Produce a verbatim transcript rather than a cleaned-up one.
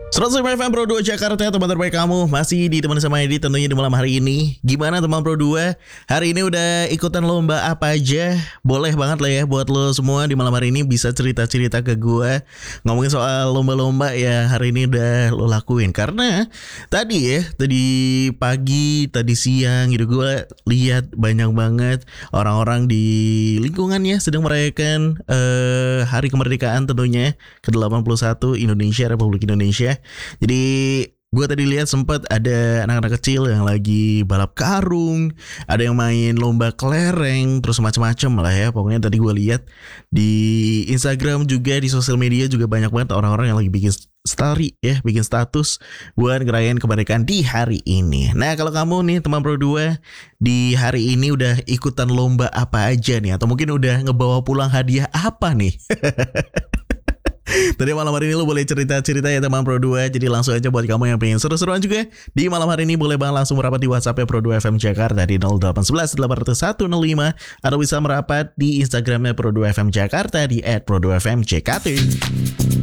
seratus lima F M Pro dua Jakarta, teman terbaik kamu. Masih ditemani sama Edi tentunya di malam hari ini. Gimana teman Pro dua? Hari ini udah ikutan lomba apa aja? Boleh banget lah ya buat lo semua di malam hari ini bisa cerita-cerita ke gue. Ngomongin soal lomba-lomba ya, hari ini udah lo lakuin. Karena tadi ya, tadi pagi, tadi siang gitu gue lihat banyak banget orang-orang di lingkungannya sedang merayakan uh, Hari Kemerdekaan tentunya ke delapan puluh satu Indonesia, Republik Indonesia. Jadi gue tadi lihat sempat ada anak-anak kecil yang lagi balap karung, ada yang main lomba kelereng, terus macam-macam lah ya. Pokoknya tadi gue lihat di Instagram juga, di sosial media juga banyak banget orang-orang yang lagi bikin story ya, bikin status buat ngerayain kemerdekaan di hari ini. Nah kalau kamu nih teman Pro dua di hari ini udah ikutan lomba apa aja nih, atau mungkin udah ngebawa pulang hadiah apa nih? Tadi malam hari ini lo boleh cerita-cerita ya teman Pro dua. Jadi langsung aja buat kamu yang pengen seru-seruan juga di malam hari ini, boleh banget langsung merapat di WhatsApp-nya Pro dua F M Jakarta di nol delapan satu satu delapan nol satu nol lima, atau bisa merapat di Instagramnya Pro dua F M Jakarta di et pro dua F M J K T.